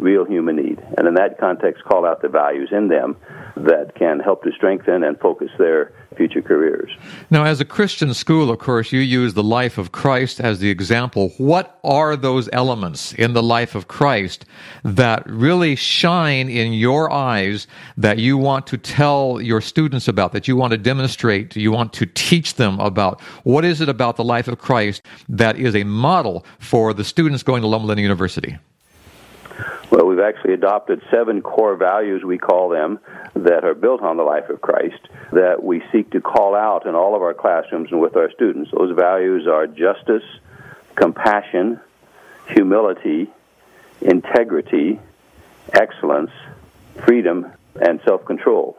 real human need. And in that context, call out the values in them that can help to strengthen and focus their future careers. Now, as a Christian school, of course, you use the life of Christ as the example. What are those elements in the life of Christ that really shine in your eyes that you want to tell your students about, that you want to demonstrate, you want to teach them about? What is it about the life of Christ that is a model for the students going to Loma Linda University? Well, we've actually adopted 7 core values, we call them, that are built on the life of Christ, that we seek to call out in all of our classrooms and with our students. Those values are justice, compassion, humility, integrity, excellence, freedom, and self-control.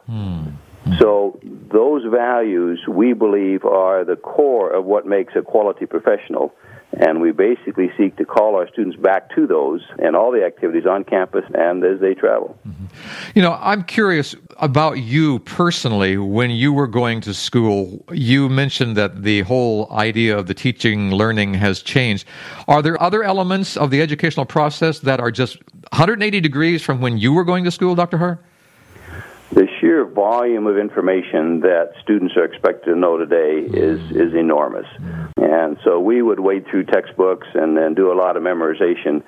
So those values, we believe, are the core of what makes a quality professional. And we basically seek to call our students back to those and all the activities on campus and as they travel. You know, I'm curious about you personally. When you were going to school, you mentioned that the whole idea of the teaching, learning has changed. Are there other elements of the educational process that are just 180 degrees from when you were going to school, Dr. Hart? The sheer volume of information that students are expected to know today is enormous. And so we would wade through textbooks and then do a lot of memorization.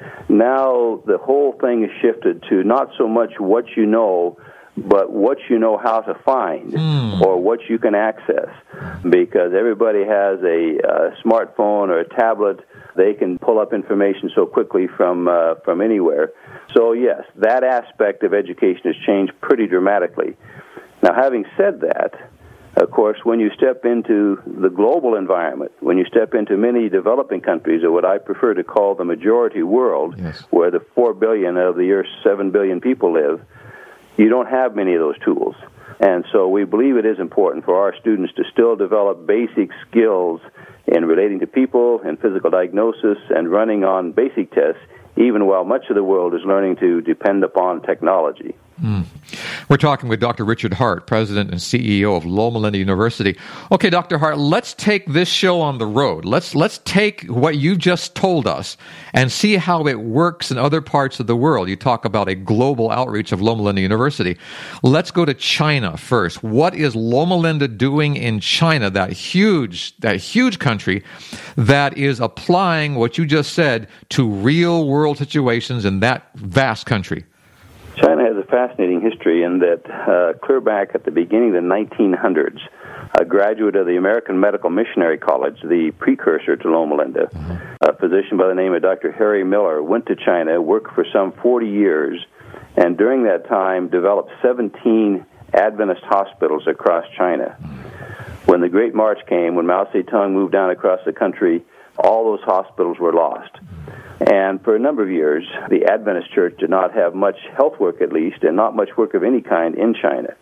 Now the whole thing is shifted to not so much what you know, but what you know how to find or what you can access. Because everybody has a smartphone or a tablet. They can pull up information so quickly from anywhere. So yes, that aspect of education has changed pretty dramatically. Now, having said that, of course, when you step into the global environment, when you step into many developing countries, or what I prefer to call the majority world, where the 4 billion of the Earth's 7 billion people live, you don't have many of those tools. And so we believe it is important for our students to still develop basic skills in relating to people and physical diagnosis and running on basic tests, even while much of the world is learning to depend upon technology. We're talking with Dr. Richard Hart, President and CEO of Loma Linda University. Okay, Dr. Hart, let's take this show on the road. Let's take what you just told us and see how it works in other parts of the world. You talk about a global outreach of Loma Linda University. Let's go to China first. What is Loma Linda doing in China, that huge country that is applying what you just said to real-world situations in that vast country? China has a fascinating history in that clear back at the beginning of the 1900s, a graduate of the American Medical Missionary College, the precursor to Loma Linda, a physician by the name of Dr. Harry Miller, went to China, worked for some 40 years, and during that time developed 17 Adventist hospitals across China. When the Great March came, when Mao Zedong moved down across the country, all those hospitals were lost. And for a number of years, the Adventist Church did not have much health work, at least, and not much work of any kind in China.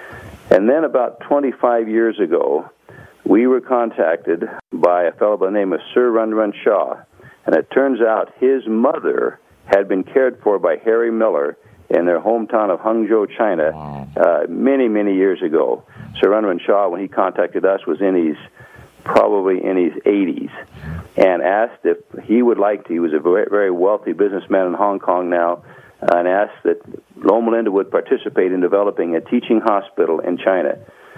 And then about 25 years ago, we were contacted by a fellow by the name of Sir Run Shaw. And it turns out his mother had been cared for by Harry Miller in their hometown of Hangzhou, China, many, many years ago. Sir Run Shaw, when he contacted us, was probably in his 80s, and asked if he would like to. He was a very, very wealthy businessman in Hong Kong now, and asked that Loma Linda would participate in developing a teaching hospital in China.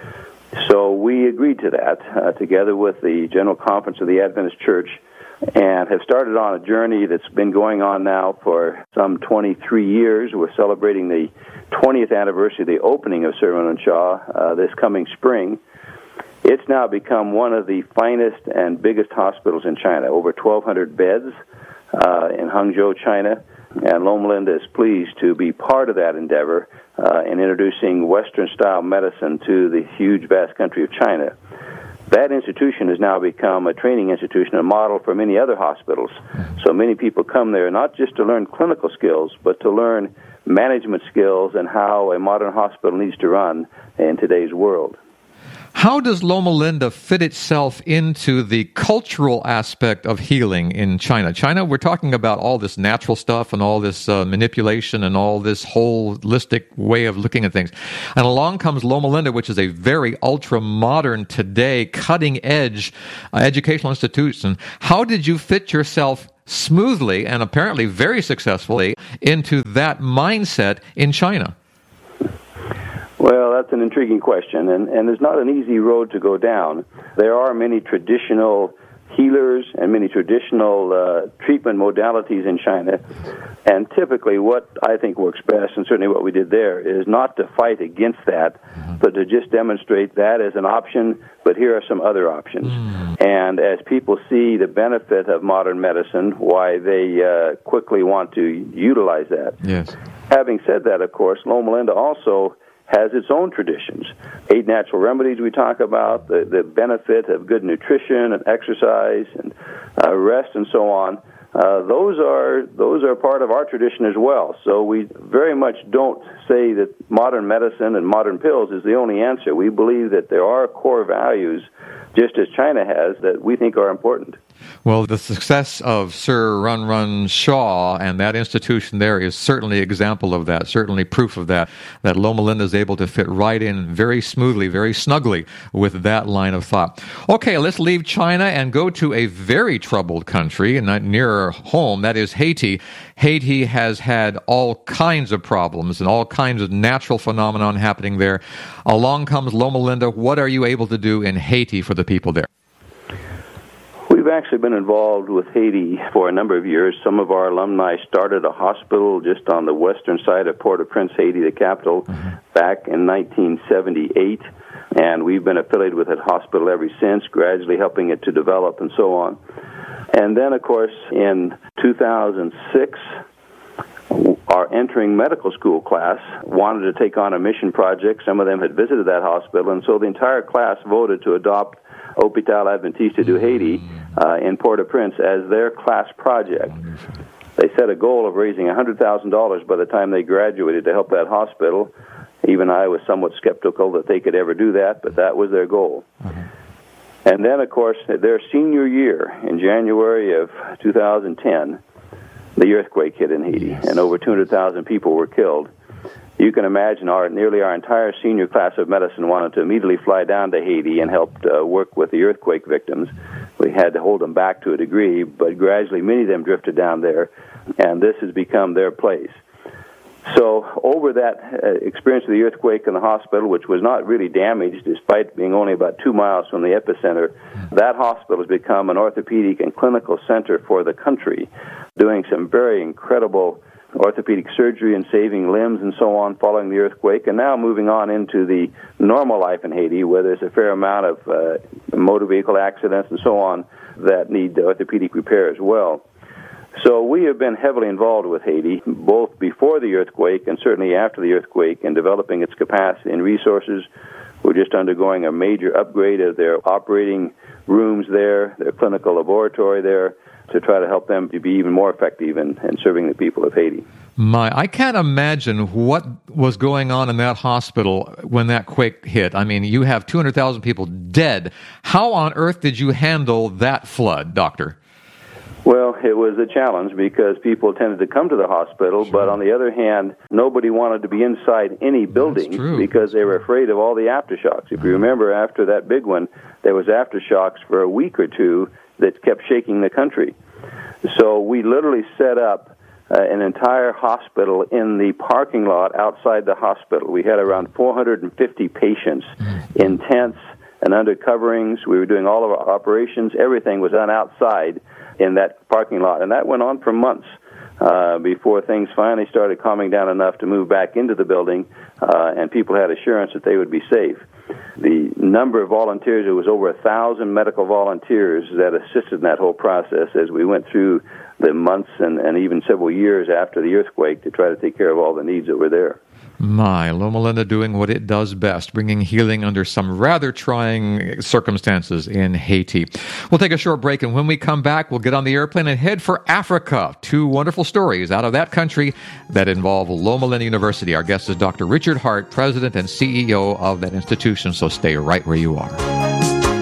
So we agreed to that, together with the General Conference of the Adventist Church, and have started on a journey that's been going on now for some 23 years. We're celebrating the 20th anniversary of the opening of Sir Run Shaw this coming spring. It's now become one of the finest and biggest hospitals in China, over 1,200 beds in Hangzhou, China. And Loma Linda is pleased to be part of that endeavor in introducing Western-style medicine to the huge, vast country of China. That institution has now become a training institution, a model for many other hospitals. So many people come there not just to learn clinical skills, but to learn management skills and how a modern hospital needs to run in today's world. How does Loma Linda fit itself into the cultural aspect of healing in China? China, we're talking about all this natural stuff and all this manipulation and all this holistic way of looking at things. And along comes Loma Linda, which is a very ultra-modern, today, cutting-edge educational institution. How did you fit yourself smoothly and apparently very successfully into that mindset in China? Well, that's an intriguing question, and it's not an easy road to go down. There are many traditional healers and many traditional treatment modalities in China, and typically what I think works best, and certainly what we did there, is not to fight against that, but to just demonstrate that as an option, but here are some other options. And as people see the benefit of modern medicine, why they quickly want to utilize that. Yes. Having said that, of course, Loma Linda also has its own traditions. 8 natural remedies we talk about, the benefit of good nutrition and exercise and rest and so on. Those are part of our tradition as well. So we very much don't say that modern medicine and modern pills is the only answer. We believe that there are core values, just as China has, that we think are important. Well, the success of Sir Run Run Shaw and that institution there is certainly an example of that, certainly proof of that Loma Linda is able to fit right in very smoothly, very snugly with that line of thought. Okay, let's leave China and go to a very troubled country, and not nearer home, that is Haiti. Haiti has had all kinds of problems and all kinds of natural phenomenon happening there. Along comes Loma Linda. What are you able to do in Haiti for the people there? We've actually been involved with Haiti for a number of years. Some of our alumni started a hospital just on the western side of Port-au-Prince, Haiti, the capital, back in 1978. And we've been affiliated with that hospital ever since, gradually helping it to develop and so on. And then, of course, in 2006, our entering medical school class wanted to take on a mission project. Some of them had visited that hospital, and so the entire class voted to adopt Hôpital Adventiste du Haiti in Port-au-Prince as their class project. They set a goal of raising $100,000 by the time they graduated to help that hospital. Even I was somewhat skeptical that they could ever do that, but that was their goal. And then, of course, their senior year, in January of 2010, the earthquake hit in Haiti, and over 200,000 people were killed. You can imagine nearly our entire senior class of medicine wanted to immediately fly down to Haiti and help work with the earthquake victims. We had to hold them back to a degree, but gradually many of them drifted down there, and this has become their place. So over that experience of the earthquake in the hospital, which was not really damaged despite being only about 2 miles from the epicenter, that hospital has become an orthopedic and clinical center for the country, doing some very incredible orthopedic surgery and saving limbs and so on following the earthquake, and now moving on into the normal life in Haiti, where there's a fair amount of motor vehicle accidents and so on that need orthopedic repair as well. So we have been heavily involved with Haiti, both before the earthquake and certainly after the earthquake, in developing its capacity and resources. We're just undergoing a major upgrade of their operating rooms there, their clinical laboratory there, to try to help them to be even more effective in serving the people of Haiti. I can't imagine what was going on in that hospital when that quake hit. I mean, you have 200,000 people dead. How on earth did you handle that flood, Doctor? Well, it was a challenge because people tended to come to the hospital, but on the other hand, nobody wanted to be inside any building because they were afraid of all the aftershocks. If you remember, after that big one, there was aftershocks for a week or two that kept shaking the country. So we literally set up an entire hospital in the parking lot outside the hospital. We had around 450 patients in tents and under coverings. We were doing all of our operations. Everything was done outside in that parking lot, and that went on for months before things finally started calming down enough to move back into the building, and people had assurance that they would be safe. The number of volunteers, it was over 1,000 medical volunteers that assisted in that whole process as we went through the months and even several years after the earthquake to try to take care of all the needs that were there. My, Loma Linda doing what it does best, bringing healing under some rather trying circumstances in Haiti. We'll take a short break, and when we come back, we'll get on the airplane and head for Africa. 2 wonderful stories out of that country that involve Loma Linda University. Our guest is Dr. Richard Hart, President and CEO of that institution, so stay right where you are.